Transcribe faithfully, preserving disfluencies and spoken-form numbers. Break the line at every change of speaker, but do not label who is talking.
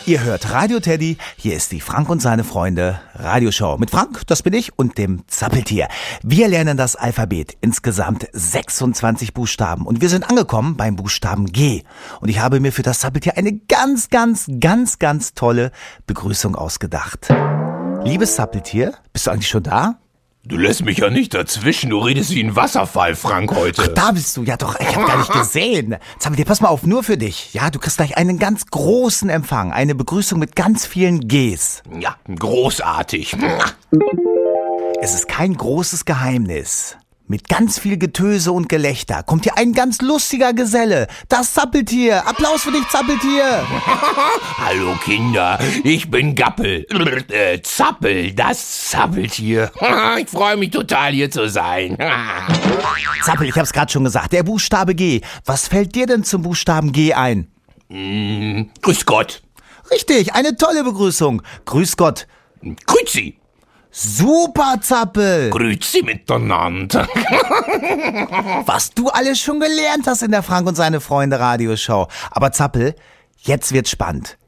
Ihr hört Radio Teddy, hier ist die Frank und seine Freunde Radioshow. Mit Frank, das bin ich, und dem Zappeltier. Wir lernen das Alphabet, insgesamt sechsundzwanzig Buchstaben. Und wir sind angekommen beim Buchstaben G. Und ich habe mir für das Zappeltier eine ganz, ganz, ganz, ganz tolle Begrüßung ausgedacht. Liebes Zappeltier, bist du eigentlich schon da?
Du lässt mich ja nicht dazwischen, du redest wie ein Wasserfall, Frank, heute.
Ach, da bist du. Ja doch, ich hab gar nicht gesehen. Zappeltier, pass mal auf, nur für dich. Ja, du kriegst gleich einen ganz großen Empfang. Eine Begrüßung mit ganz vielen Gs.
Ja, großartig.
Es ist kein großes Geheimnis. Mit ganz viel Getöse und Gelächter kommt hier ein ganz lustiger Geselle. Das Zappeltier. Applaus für dich, Zappeltier.
Hallo Kinder, ich bin Gappel. Äh, Zappel, das Zappeltier. Ich freue mich total, hier zu sein.
Zappel, ich hab's gerade schon gesagt. Der Buchstabe G. Was fällt dir denn zum Buchstaben G ein?
Mm, grüß Gott.
Richtig, eine tolle Begrüßung. Grüß Gott.
Grüezi.
Super, Zappel.
Grüezi miteinander.
Was du alles schon gelernt hast in der Frank und seine Freunde Radioshow. Aber Zappel, jetzt wird's spannend.